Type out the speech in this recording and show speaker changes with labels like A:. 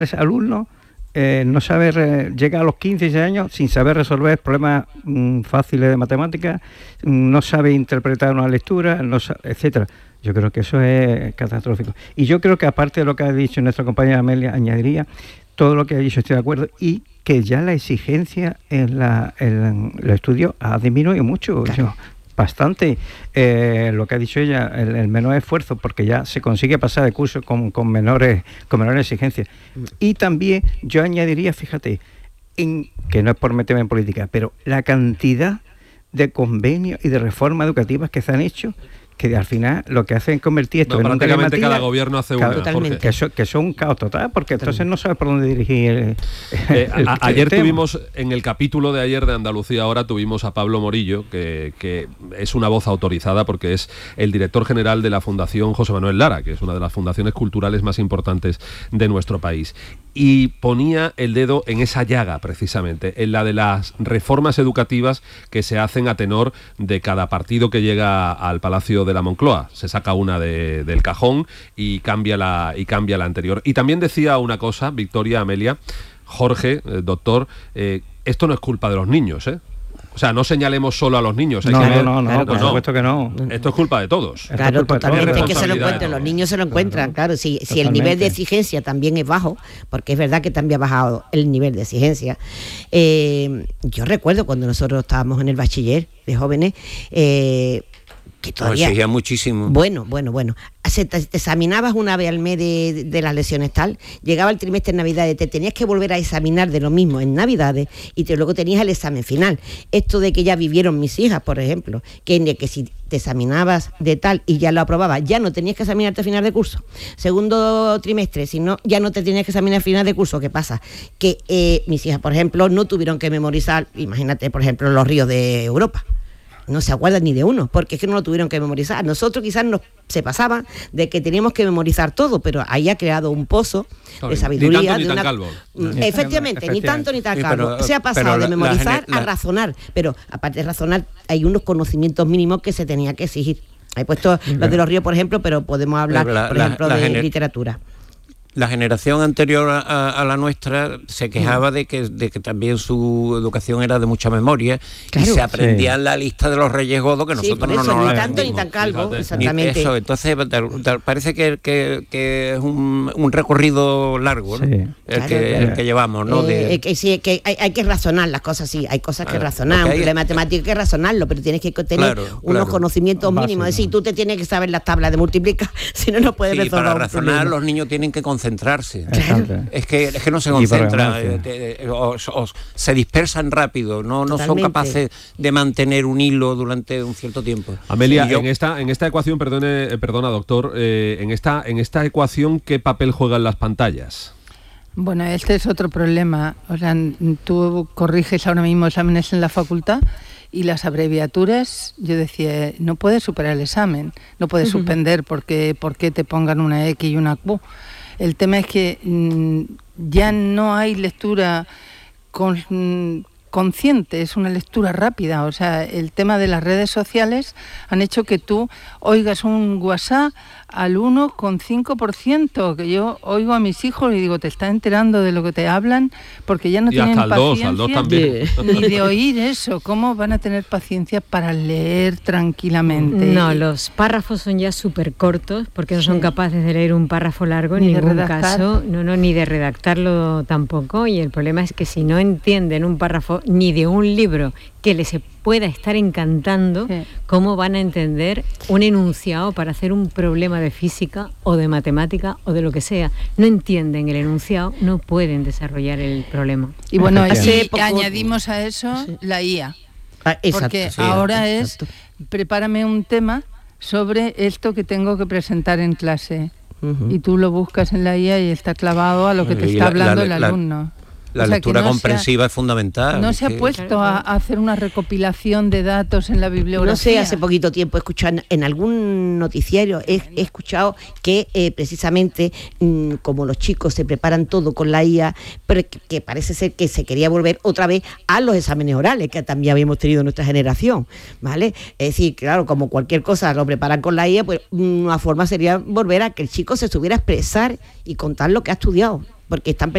A: ese alumno no sabe, llega a los 15, 16 años sin saber resolver problemas fáciles de matemáticas, no sabe interpretar una lectura, etcétera. Yo creo que eso es catastrófico. Y yo creo que aparte de lo que ha dicho nuestra compañera Amelia, añadiría todo lo que ha dicho, estoy de acuerdo, y que ya la exigencia en los estudios ha disminuido mucho. Claro. Bastante. Lo que ha dicho ella, el menor esfuerzo, porque ya se consigue pasar de curso con menores exigencias. Y también yo añadiría, fíjate, que no es por meterme en política, pero la cantidad de convenios y de reformas educativas que se han hecho, que al final lo que hacen es convertir esto en un
B: prácticamente cada gobierno hace una.
A: Que eso es un caos total, porque entonces no sabes por dónde dirigir
B: ayer tuvimos, en el capítulo de ayer de Andalucía Ahora, tuvimos a Pablo Morillo, que es una voz autorizada porque es el director general de la Fundación José Manuel Lara, que es una de las fundaciones culturales más importantes de nuestro país. Y ponía el dedo en esa llaga, precisamente, en la de las reformas educativas que se hacen a tenor de cada partido que llega al Palacio de la Moncloa. Se saca una del cajón y cambia la anterior. Y también decía una cosa, Victoria, Amelia, Jorge, doctor, esto no es culpa de los niños, ¿eh? O sea, no señalemos solo a los niños.
A: No, por supuesto que no.
B: Esto es culpa de todos.
C: Claro, totalmente, es que se lo encuentran, los niños se lo encuentran, claro. Si el nivel de exigencia también es bajo, porque es verdad que también ha bajado el nivel de exigencia. Yo recuerdo cuando nosotros estábamos en el bachiller de jóvenes, que todavía...
D: exigía muchísimo. Bueno.
C: Te examinabas una vez al mes de las lesiones tal, llegaba el trimestre de Navidades, te tenías que volver a examinar de lo mismo en Navidades y luego tenías el examen final. Esto de que ya vivieron mis hijas, por ejemplo, que si te examinabas de tal y ya lo aprobabas, ya no tenías que examinarte a final de curso. Segundo trimestre, si no, ya no te tenías que examinar a final de curso. ¿Qué pasa? Que mis hijas, por ejemplo, no tuvieron que memorizar, imagínate, por ejemplo, los ríos de Europa. No se acuerdan ni de uno, porque es que no lo tuvieron que memorizar. Nosotros quizás se pasaba de que teníamos que memorizar todo, pero ahí ha creado un pozo de sabiduría.
B: Ni tanto, ni tan calvo.
C: Efectivamente, ni tanto ni tan calvo. Se ha pasado de memorizar a razonar, pero aparte de razonar, hay unos conocimientos mínimos que se tenía que exigir. He puesto los de los ríos, por ejemplo, pero podemos hablar, por ejemplo, de literatura.
D: La generación anterior a la nuestra se quejaba de que también su educación era de mucha memoria, claro, y se aprendía la lista de los Reyes Godos, que nosotros no nos la
C: aprendimos. Ni tanto ni tan calvo, exactamente.
D: Eso, entonces parece que es un recorrido largo, ¿no? El que llevamos, ¿no?
C: Que hay que razonar las cosas, sí, hay cosas que razonar, un problema matemático hay que razonarlo, pero tienes que tener unos conocimientos mínimos. Es decir, tú te tienes que saber las tablas de multiplicar, si no puedes resolver
D: para razonar
C: problema.
D: Los niños tienen que concentrarse.
C: Claro.
D: Es que no se concentran, se dispersan rápido, no son capaces de mantener un hilo durante un cierto tiempo.
B: Amelia, en esta ecuación, perdona doctor, en esta ecuación, ¿qué papel juegan las pantallas?
E: Bueno, este es otro problema. O sea, tú corriges ahora mismo exámenes en la facultad y las abreviaturas, yo decía, no puedes superar el examen, no puedes suspender porque te pongan una X y una Q. El tema es que ya no hay lectura consciente, es una lectura rápida. O sea, el tema de las redes sociales han hecho que tú oigas un WhatsApp al 1,5%, que yo oigo a mis hijos y digo, te está enterando de lo que te hablan, porque ya no tienen paciencia
B: al 2 también.
E: Ni de oír eso. ¿Cómo van a tener paciencia para leer tranquilamente?
F: No, los párrafos son ya súper cortos, porque no son capaces de leer un párrafo largo en ningún caso, ni de redactarlo tampoco, y el problema es que si no entienden un párrafo ni de un libro que les pueda estar encantando, ¿cómo van a entender un enunciado para hacer un problema de física o de matemática o de lo que sea? No entienden el enunciado, no pueden desarrollar el problema.
E: Y bueno, añadimos a eso la IA. Porque ahora prepárame un tema sobre esto que tengo que presentar en clase. Y tú lo buscas en la IA y está clavado a lo que te está hablando el alumno.
D: La lectura comprensiva es fundamental.
E: No se ha puesto a hacer una recopilación de datos en la bibliografía.
C: No sé, hace poquito tiempo he escuchado en algún noticiario, he escuchado que precisamente como los chicos se preparan todo con la IA, pero que parece ser que se quería volver otra vez a los exámenes orales que también habíamos tenido en nuestra generación, ¿vale? Es decir, claro, como cualquier cosa lo preparan con la IA, pues una forma sería volver a que el chico se supiera expresar y contar lo que ha estudiado, porque están